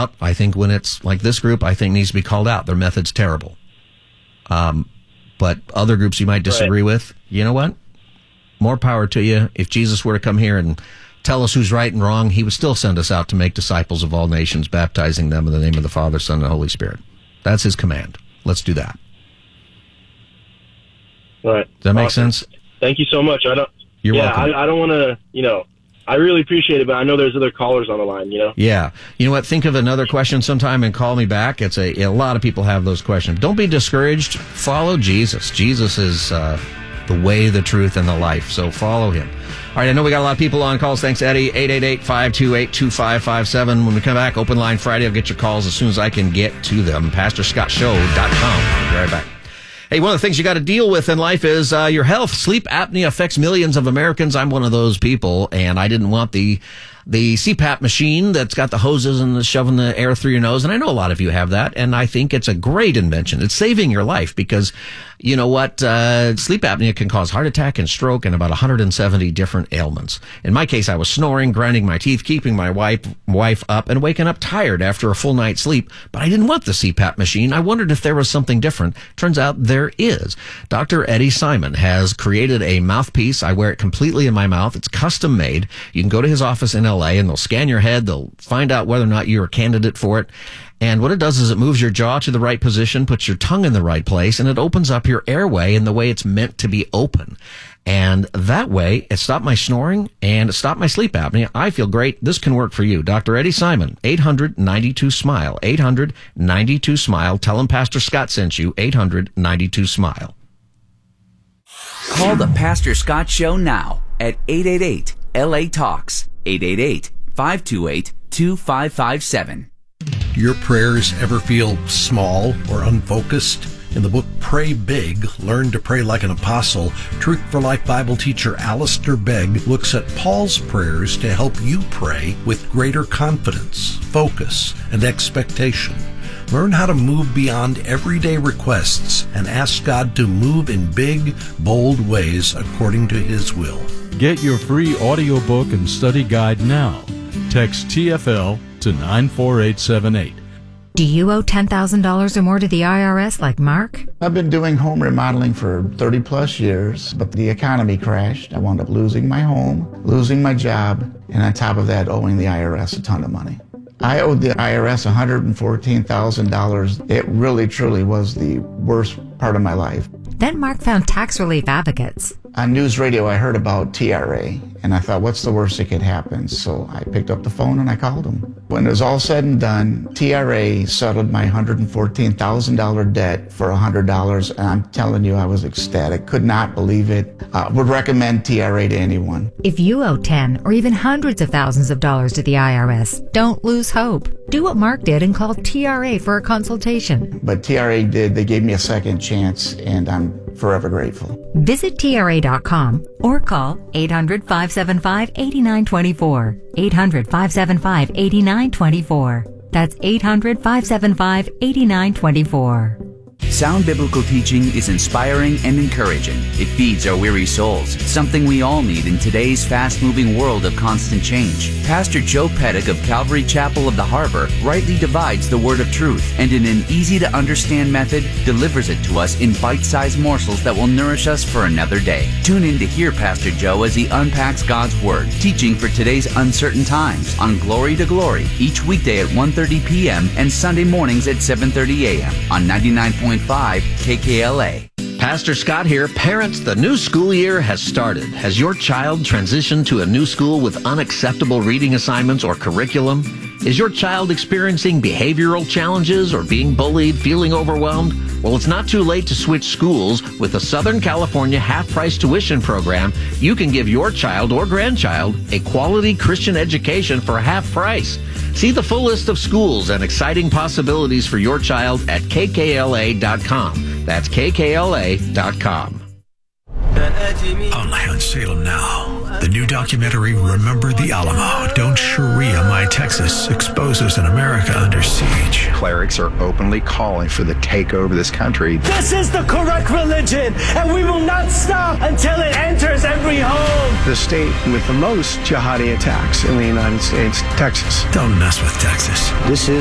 out. I think when it's like this group, I think needs to be called out. Their method's terrible. But other groups you might disagree with, you know what? More power to you. If Jesus were to come here and tell us who's right and wrong, he would still send us out to make disciples of all nations, baptizing them in the name of the Father, Son, and Holy Spirit. That's his command. Let's do that. All right. Does that make sense? Thank you so much. You're welcome. I don't want to, I really appreciate it, but I know there's other callers on the line, Yeah. You know what? Think of another question sometime and call me back. It's a lot of people have those questions. Don't be discouraged. Follow Jesus. Jesus is the way, the truth, and the life. So follow him. All right. I know we got a lot of people on calls. Thanks, Eddie. 888-528-2557. When we come back, open line Friday. I'll get your calls as soon as I can get to them. PastorScottShow.com. I'll be right back. Hey, one of the things you got to deal with in life is your health. Sleep apnea affects millions of Americans. I'm one of those people, and I didn't want the CPAP machine that's got the hoses and shoving the air through your nose. And I know a lot of you have that, and I think it's a great invention. It's saving your life because, you know what, sleep apnea can cause heart attack and stroke and about 170 different ailments. In my case, I was snoring, grinding my teeth, keeping my wife up, and waking up tired after a full night's sleep. But I didn't want the CPAP machine. I wondered if there was something different. Turns out there is. Dr. Eddie Simon has created a mouthpiece. I wear it completely in my mouth. It's custom made. You can go to his office in LA and they'll scan your head. They'll find out whether or not you're a candidate for it. And what it does is it moves your jaw to the right position, puts your tongue in the right place, and it opens up your airway in the way it's meant to be open. And that way, it stopped my snoring and it stopped my sleep apnea. I feel great. This can work for you. Dr. Eddie Simon, 800-92-SMILE, 800-92-SMILE. Tell him Pastor Scott sent you, 800-92-SMILE. Call the Pastor Scott Show now at 888-LA-TALKS, 888-528-2557. Your prayers ever feel small or unfocused? In the book Pray Big, Learn to Pray Like an Apostle, Truth for Life Bible teacher Alistair Begg looks at Paul's prayers to help you pray with greater confidence, focus, and expectation. Learn how to move beyond everyday requests and ask God to move in big, bold ways according to His will. Get your free audiobook and study guide now. Text TFL to 94878. Do you owe $10,000 or more to the IRS like Mark? I've been doing home remodeling for 30 plus years, but the economy crashed. I wound up losing my home, losing my job, and on top of that, owing the IRS a ton of money. I owed the IRS $114,000. It really, truly was the worst part of my life. Then Mark found tax relief advocates. On news radio, I heard about TRA, and I thought, what's the worst that could happen? So I picked up the phone and I called them. When it was all said and done, TRA settled my $114,000 debt for $100, and I'm telling you, I was ecstatic. Could not believe it. Would recommend TRA to anyone. If you owe 10 or even hundreds of thousands of dollars to the IRS, don't lose hope. Do what Mark did and call TRA for a consultation. But TRA did. They gave me a second chance, and I'm forever grateful. Visit TRA.com or call 800-575-8924. 800-575-8924. That's 800-575-8924. Sound biblical teaching is inspiring and encouraging. It feeds our weary souls, something we all need in today's fast-moving world of constant change. Pastor Joe Pettick of Calvary Chapel of the Harbor rightly divides the word of truth and in an easy-to-understand method delivers it to us in bite-sized morsels that will nourish us for another day. Tune in to hear Pastor Joe as he unpacks God's Word, teaching for today's uncertain times on Glory to Glory, each weekday at 1:30 p.m. and Sunday mornings at 7:30 a.m. on 99.5 KKLA. Pastor Scott here. Parents, the new school year has started. Has your child transitioned to a new school with unacceptable reading assignments or curriculum? Is your child experiencing behavioral challenges or being bullied, feeling overwhelmed? Well, it's not too late to switch schools. With the Southern California half-price tuition program, you can give your child or grandchild a quality Christian education for half price. See the full list of schools and exciting possibilities for your child at kkla.com. That's kkla.com. Only on Salem Now. The new documentary, Remember the Alamo. Don't Sharia My Texas, exposes an America under siege. Clerics are openly calling for the takeover of this country. This is the correct religion, and we will not stop until it enters every home. The state with the most jihadi attacks in the United States, Texas. Don't mess with Texas. This is